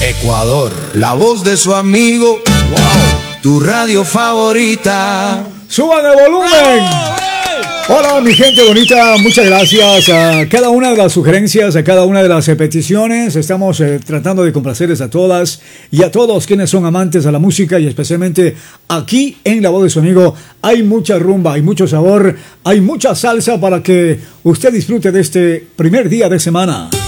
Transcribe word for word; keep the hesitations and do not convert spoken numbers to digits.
Ecuador, la voz de su amigo, wow, tu radio favorita. ¡Suban el volumen! Hola mi gente bonita, muchas gracias a cada una de las sugerencias, a cada una de las eh, peticiones. Estamos eh, tratando de complacerles a todas y a todos quienes son amantes a la música, y especialmente aquí en La Voz de su Amigo hay mucha rumba, hay mucho sabor, hay mucha salsa para que usted disfrute de este primer día de semana.